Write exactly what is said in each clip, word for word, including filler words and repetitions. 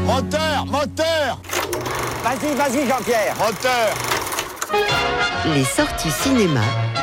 Moteur, moteur. Vas-y, vas-y Jean-Pierre. Moteur. Les sorties cinéma.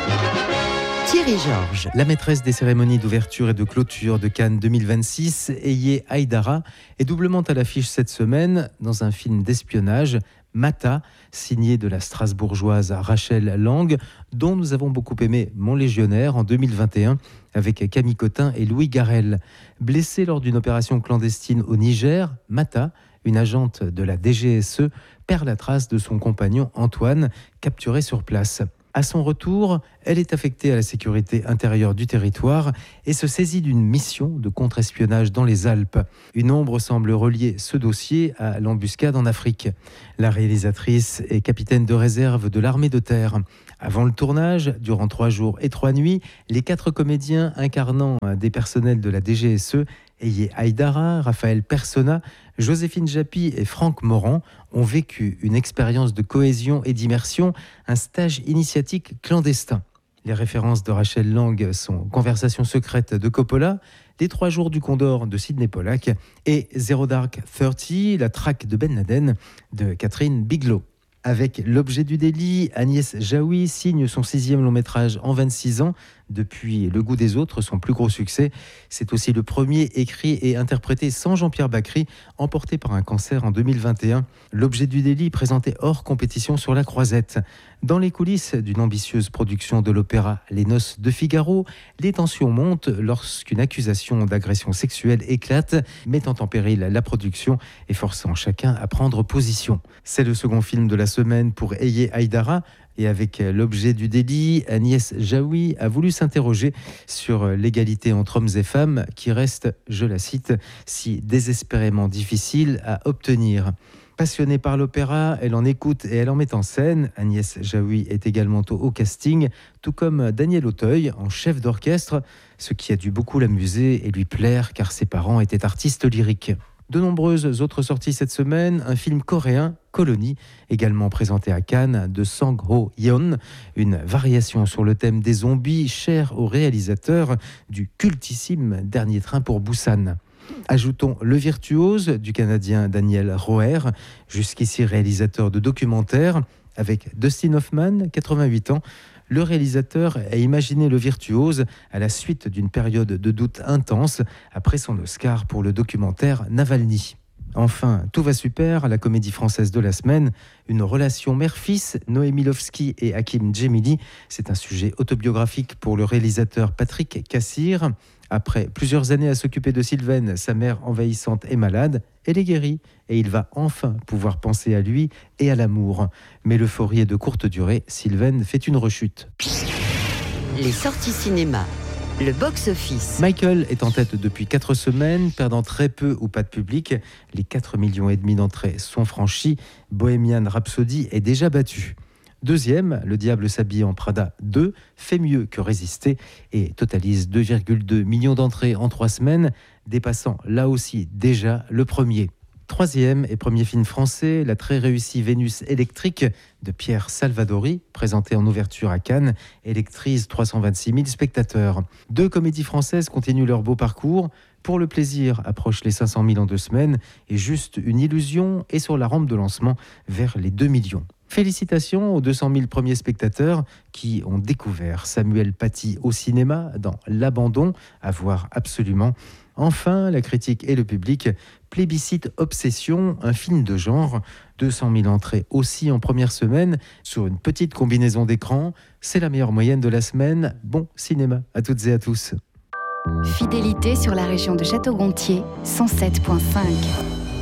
Thierry Georges. La maîtresse des cérémonies d'ouverture et de clôture de Cannes deux mille vingt-six, Eye Haïdara, est doublement à l'affiche cette semaine dans un film d'espionnage, Mata, signé de la Strasbourgeoise Rachel Lang, dont nous avons beaucoup aimé Mon Légionnaire en deux mille vingt et un avec Camille Cotin et Louis Garrel. Blessée lors d'une opération clandestine au Niger, Mata, une agente de la D G S E, perd la trace de son compagnon Antoine, capturé sur place. À son retour, elle est affectée à la sécurité intérieure du territoire et se saisit d'une mission de contre-espionnage dans les Alpes. Une ombre semble relier ce dossier à l'embuscade en Afrique. La réalisatrice est capitaine de réserve de l'armée de terre. Avant le tournage, durant trois jours et trois nuits, les quatre comédiens incarnant des personnels de la D G S E, Eye Haïdara, Raphaël Persona, Joséphine Japy et Franck Morand ont vécu une expérience de cohésion et d'immersion, un stage initiatique clandestin. Les références de Rachel Lang sont Conversation secrète de Coppola, Les Trois jours du Condor de Sidney Pollack et Zero Dark Thirty, la traque de Ben Laden de Catherine Bigelow. Avec L'objet du délit, Agnès Jaoui signe son sixième long métrage en vingt-six ans. Depuis Le goût des autres, son plus gros succès, c'est aussi le premier écrit et interprété sans Jean-Pierre Bacry, emporté par un cancer en deux mille vingt et un. L'objet du délit présenté hors compétition sur la Croisette. Dans les coulisses d'une ambitieuse production de l'opéra Les Noces de Figaro, les tensions montent lorsqu'une accusation d'agression sexuelle éclate, mettant en péril la production et forçant chacun à prendre position. C'est le second film de la semaine pour Eye Haïdara. Et avec L'objet du délit, Agnès Jaoui a voulu s'interroger sur l'égalité entre hommes et femmes qui reste, je la cite, si désespérément difficile à obtenir. Passionnée par l'opéra, elle en écoute et elle en met en scène. Agnès Jaoui est également au, au casting, tout comme Daniel Auteuil en chef d'orchestre, ce qui a dû beaucoup l'amuser et lui plaire car ses parents étaient artistes lyriques. De nombreuses autres sorties cette semaine, un film coréen, Colonie, également présenté à Cannes, de Sang Ho-yeon, une variation sur le thème des zombies, cher au réalisateur du cultissime Dernier train pour Busan. Ajoutons Le virtuose du Canadien Daniel Roher, jusqu'ici réalisateur de documentaires, avec Dustin Hoffman, quatre-vingt-huit ans. Le réalisateur a imaginé Le virtuose à la suite d'une période de doute intense après son Oscar pour le documentaire Navalny. Enfin, Tout va super, la comédie française de la semaine, une relation mère-fils, Noémie Lovski et Hakim Djemili. C'est un sujet autobiographique pour le réalisateur Patrick Cassir. Après plusieurs années à s'occuper de Sylvaine, sa mère envahissante est malade, elle est guérie et il va enfin pouvoir penser à lui et à l'amour. Mais l'euphorie est de courte durée, Sylvaine fait une rechute. Les sorties cinéma. Le box-office. Michael est en tête depuis quatre semaines, perdant très peu ou pas de public. Les quatre millions et demi d'entrées sont franchies. Bohemian Rhapsody est déjà battu. Deuxième, Le diable s'habille en Prada deux fait mieux que résister et totalise deux virgule deux millions d'entrées en trois semaines, dépassant là aussi déjà le premier. Troisième et premier film français, la très réussie Vénus électrique de Pierre Salvadori, présentée en ouverture à Cannes, électrise trois cent vingt-six mille spectateurs. Deux comédies françaises continuent leur beau parcours. Pour le plaisir approche les cinq cent mille en deux semaines et Juste une illusion est sur la rampe de lancement vers les deux millions. Félicitations aux deux cent mille premiers spectateurs qui ont découvert Samuel Paty au cinéma dans L'Abandon, à voir absolument. Enfin, la critique et le public plébiscitent Obsession, un film de genre. deux cent mille entrées aussi en première semaine sur une petite combinaison d'écran. C'est la meilleure moyenne de la semaine. Bon cinéma à toutes et à tous. Fidélité sur la région de Château-Gontier, cent sept virgule cinq.